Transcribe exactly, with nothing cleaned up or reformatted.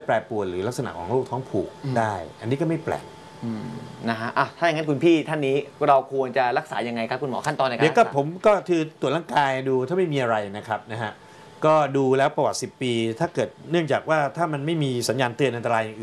แปรปรวนหรือลักษณะของโรคท้องผูกได้อันนี้ก็ไม่แปลกนะฮะอ่ะถ้าอย่างนั้นคุณพี่ท่านนี้เราควรจะรักษายังไงครับคุณหมอขั้นตอนในการเดี๋ยวก็ผมก็คือตรวจร่างกายดูถ้าไม่มีอะไรนะครับนะฮะก็ดูแล้วประวัติสิบปีถ้าเกิดเนื่องจากว่าถ้ามันไม่มีสัญญาณเตือนอันตรายอย่างอื่น